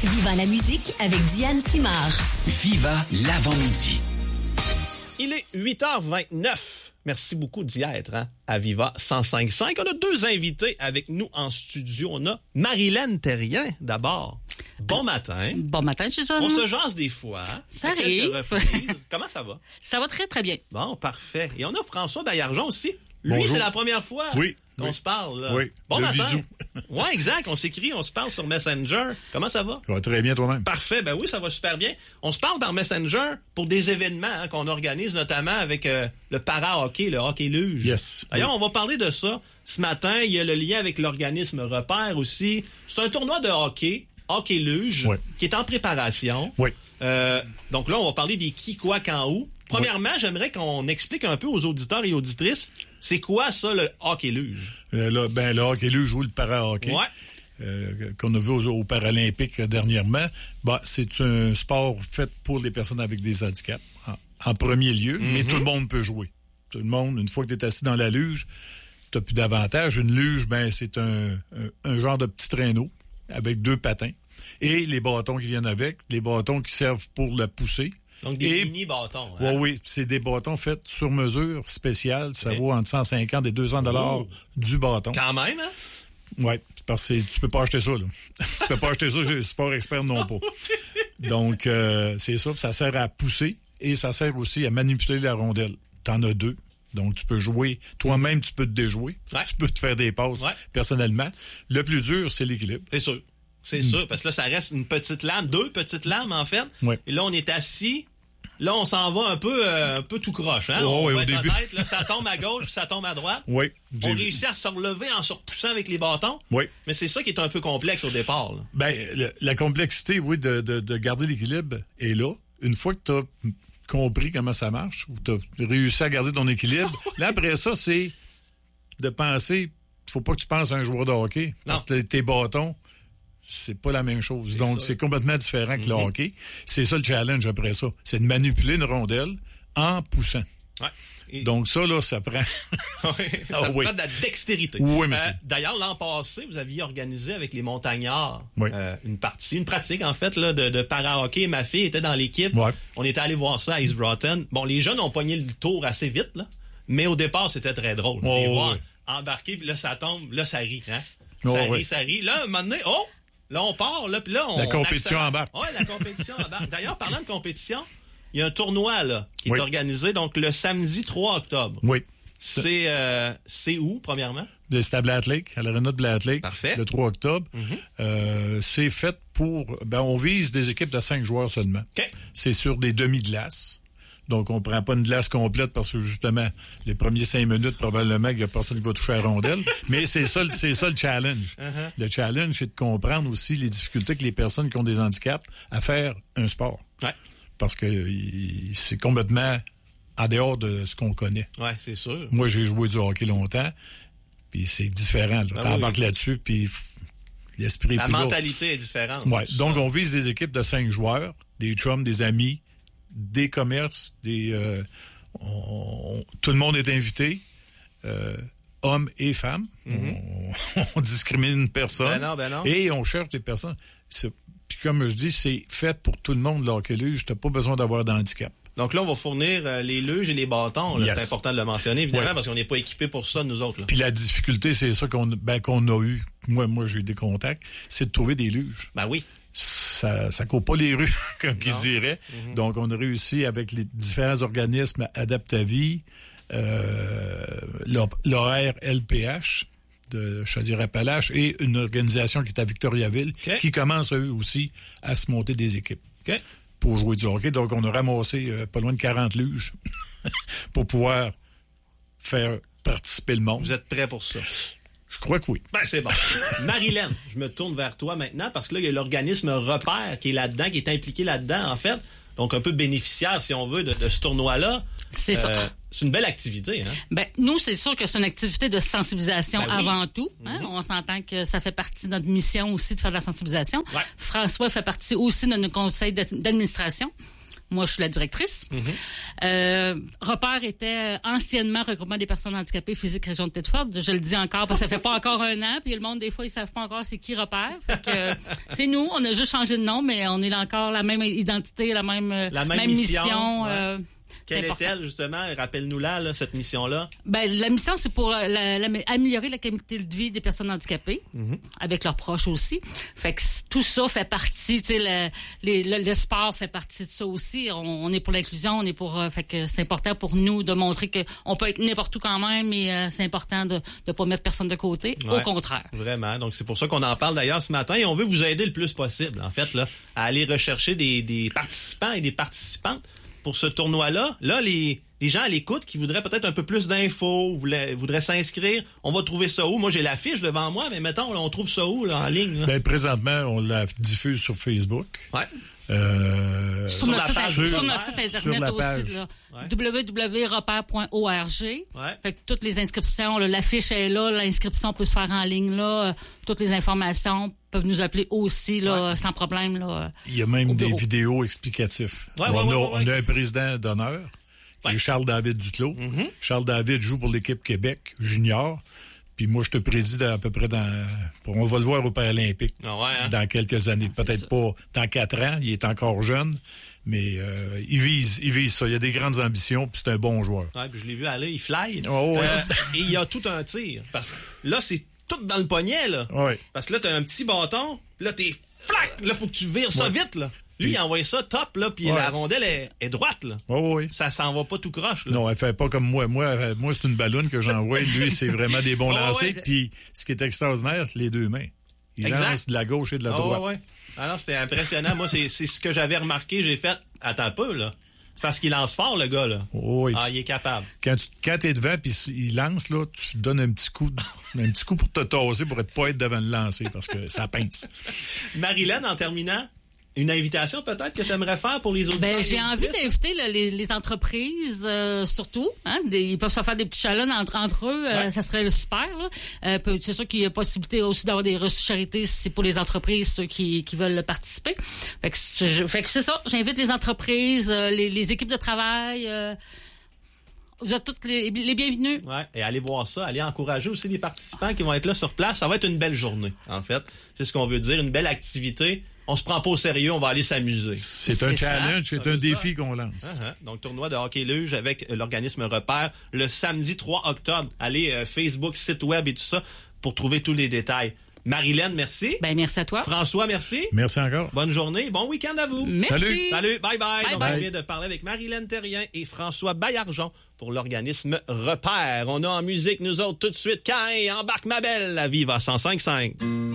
Viva la musique avec Diane Simard. Viva l'avant-midi. Il est 8h29. Merci beaucoup d'y être à Viva 105.5. On a deux invités avec nous en studio. On a Marilène Terrien, d'abord. Bon matin. Bon matin, Jason. On se jase des fois. Ça à quelques arrive. reprises. Comment ça va? Ça va très, très bien. Bon, parfait. Et on a François Baillargeon aussi. Lui, Bonjour. c'est la première fois qu'on se parle. Là. Oui, Bon le matin. visou. Oui, exact. On s'écrit, on se parle sur Messenger. Comment ça va? Ça va très bien toi-même. Parfait. Ben oui, ça va super bien. On se parle par Messenger pour des événements qu'on organise, notamment avec le para-hockey, le hockey-luge. Yes. D'ailleurs, on va parler de ça. Ce matin, il y a le lien avec l'organisme Repère aussi. C'est un tournoi de hockey-luge, qui est en préparation. Oui. Donc là, on va parler des qui, quoi, quand, où. Premièrement, j'aimerais qu'on explique un peu aux auditeurs et auditrices, c'est quoi ça, le hockey-luge? Le hockey-luge ou le para-hockey. Qu'on a vu aux Paralympiques dernièrement, c'est un sport fait pour les personnes avec des handicaps, en premier lieu, mais tout le monde peut jouer. Tout le monde, une fois que tu es assis dans la luge, tu n'as plus d'avantage. Une luge, c'est un genre de petit traîneau avec deux patins. Et les bâtons qui viennent avec, les bâtons qui servent pour la pousser. Donc des mini-bâtons. Oui, c'est des bâtons faits sur mesure, spéciales. Ça vaut entre 150 et 200 $ du bâton. Quand même, hein? Oui, parce que tu peux pas acheter ça, là. Tu peux pas acheter ça, j'ai Sport Expert non pas. Donc, c'est ça, ça sert à pousser et ça sert aussi à manipuler la rondelle. T'en as deux. Donc, tu peux jouer. Toi-même, tu peux te déjouer. Ouais. Tu peux te faire des passes personnellement. Le plus dur, c'est l'équilibre. C'est sûr. C'est sûr, parce que là, ça reste une petite lame, deux petites lames, en fait. Oui. Et là, on est assis. Là, on s'en va un peu tout croche, hein? On va au être début. honnête, là, ça tombe à gauche, puis ça tombe à droite. Oui. On réussit à se relever en se repoussant avec les bâtons. Oui. Mais c'est ça qui est un peu complexe au départ, là. La complexité, de garder l'équilibre est là. Une fois que tu as compris comment ça marche, ou tu as réussi à garder ton équilibre, là, après ça, c'est de penser, faut pas que tu penses à un joueur de hockey, parce que tes bâtons, c'est pas la même chose. Donc, c'est complètement différent que le hockey. C'est ça le challenge après ça. C'est de manipuler une rondelle en poussant. Ouais. Donc, ça, là, ça prend... ça prend de la dextérité. Oui, monsieur. D'ailleurs, l'an passé, vous aviez organisé avec les Montagnards une pratique, en fait, là, de para-hockey. Ma fille était dans l'équipe. Ouais. On était allé voir ça à East Broughton. Bon, les jeunes ont pogné le tour assez vite, là. Mais au départ, c'était très drôle. Les voir embarquer, puis là, ça tombe, là, ça rit, hein? Ça rit. Là, un moment donné, là, on part, là, puis là, on... La compétition embarque. Oui, la compétition embarque. D'ailleurs, parlant de compétition, il y a un tournoi, là, qui est organisé, donc, le samedi 3 octobre. Oui. C'est où, premièrement? C'est à Blatt Lake, à l'aréna de Blatt Lake. Parfait. Le 3 octobre. C'est fait pour... on vise des équipes de 5 joueurs seulement. Okay. C'est sur des demi-glaces. Donc, on prend pas une glace complète parce que, justement, les premiers 5 minutes, probablement, il y a personne qui va toucher à la rondelle. Mais c'est ça le challenge. Le challenge, c'est de comprendre aussi les difficultés que les personnes qui ont des handicaps à faire un sport. Ouais. Parce que c'est complètement en dehors de ce qu'on connaît. Oui, c'est sûr. Moi, j'ai joué du hockey longtemps, puis c'est différent. T'embarques là-dessus, puis l'esprit est la plus mentalité est différente. Ouais. Donc, on vise des équipes de 5 joueurs, des chums, des amis, des commerces, tout le monde est invité, hommes et femmes. On discrimine personne. Ben non. Et on cherche des personnes. Puis comme je dis, c'est fait pour tout le monde, le hockey-luge. T'as pas besoin d'avoir d'handicap. Donc là, on va fournir les luges et les bâtons. Là, c'est important de le mentionner, évidemment, parce qu'on n'est pas équipés pour ça, nous autres. Là. Puis la difficulté, c'est ça qu'on a eu. Moi, j'ai eu des contacts. C'est de trouver des luges. Ben oui. Ça court pas les rues, comme qui dirait. Donc, on a réussi avec les différents organismes Adaptavie, l'ORLPH de Chaudière-Appalaches et une organisation qui est à Victoriaville, qui commence eux aussi à se monter des équipes pour jouer du hockey. Donc, on a ramassé pas loin de 40 luges pour pouvoir faire participer le monde. Vous êtes prêts pour ça? Je crois que oui. Ben, c'est bon. Marilène, je me tourne vers toi maintenant parce que là, il y a l'organisme Repère qui est là-dedans, qui est impliqué là-dedans, en fait. Donc, un peu bénéficiaire, si on veut, de ce tournoi-là. C'est ça. C'est une belle activité, hein? Ben, nous, c'est sûr que c'est une activité de sensibilisation avant tout. Hein? On s'entend que ça fait partie de notre mission aussi de faire de la sensibilisation. Ouais. François fait partie aussi de notre conseil d'administration. Moi, je suis la directrice. Repère était anciennement Regroupement des personnes handicapées physiques Région de Thetford. Je le dis encore parce que ça fait pas encore un an. Puis le monde, des fois, ils savent pas encore c'est qui Repère. Fait que, c'est nous. On a juste changé de nom, mais on est encore la même identité, la même mission. Ouais. Quelle est-elle, justement? Rappelle-nous-la, là, cette mission-là. Ben, la mission, c'est pour améliorer la qualité de vie des personnes handicapées, avec leurs proches aussi. Fait que tout ça fait partie, tu sais, le sport fait partie de ça aussi. On est pour l'inclusion, on est pour... fait que c'est important pour nous de montrer qu'on peut être n'importe où quand même, mais c'est important de pas mettre personne de côté. Ouais, au contraire. Vraiment. Donc, c'est pour ça qu'on en parle d'ailleurs ce matin et on veut vous aider le plus possible, en fait, là, à aller rechercher des participants et des participantes pour ce tournoi-là. Là, les gens à l'écoute qui voudraient peut-être un peu plus d'infos, voudraient s'inscrire, on va trouver ça où? Moi, j'ai l'affiche devant moi, mais mettons, là, on trouve ça où, là, en ligne? Là? Ben, présentement, on la diffuse sur Facebook. Ouais. Sur notre site Internet aussi, là. Ouais. www.repère.org. Ouais. Fait que toutes les inscriptions, là, l'affiche est là, l'inscription peut se faire en ligne, là. Toutes les informations peuvent nous appeler aussi, là, sans problème, là. Il y a même des vidéos explicatives. Ouais, on a un président d'honneur, qui est Charles-David Duclos. Charles-David joue pour l'équipe Québec junior. Puis moi, je te prédis à peu près on va le voir au Paralympique dans quelques années. Peut-être pas dans 4 ans, il est encore jeune, mais il vise ça. Il a des grandes ambitions, puis c'est un bon joueur. Ouais, puis je l'ai vu aller, il fly. Et il y a tout un tir. Parce que là, c'est tout dans le poignet, là. Ouais. Parce que là, t'as un petit bâton, puis là, t'es flac! Là, faut que tu vires ça vite, là. Lui, il a envoyé ça top, là, puis la rondelle est droite, là. Oui. Ça s'en va pas tout croche, là. Non, elle fait pas comme moi. Moi, c'est une ballonne que j'envoie. Lui, c'est vraiment des bons lancers. Puis, ce qui est extraordinaire, c'est les deux mains. Il lance de la gauche et de la droite. Alors, c'était impressionnant. Moi, c'est ce que j'avais remarqué. J'ai fait, attends un peu, là. C'est parce qu'il lance fort, le gars, là. Oui. Il est capable. Quand t'es devant, puis il lance, là, tu donnes un petit coup pour te tasser, pour pas être devant le lancer, parce que ça pince. Marilyn, en terminant, une invitation peut-être que tu aimerais faire pour les auditeurs? Ben, j'ai envie d'inviter là, les entreprises, surtout. Hein, ils peuvent se faire des petits chalons entre eux. Ça serait super. Là. C'est sûr qu'il y a possibilité aussi d'avoir des reçus de charité si c'est pour les entreprises, ceux qui veulent participer. Fait que c'est ça. J'invite les entreprises, les équipes de travail. Vous êtes toutes les bienvenus. Ouais, et allez voir ça, allez encourager aussi les participants qui vont être là sur place. Ça va être une belle journée, en fait. C'est ce qu'on veut dire, une belle activité. On se prend pas au sérieux, on va aller s'amuser. C'est un challenge, c'est un défi qu'on lance. Donc, tournoi de hockey-luge avec l'organisme Repère le samedi 3 octobre. Allez, Facebook, site web et tout ça pour trouver tous les détails. Marilyn, merci. Ben, merci à toi. François, merci. Merci encore. Bonne journée. Bon week-end à vous. Merci. Salut. Bye. Donc, on vient de parler avec Marilyn Terrien et François Baillargeon pour l'organisme Repère. On a en musique, nous autres, tout de suite, Caïn, embarque ma belle, la Viva 105.5.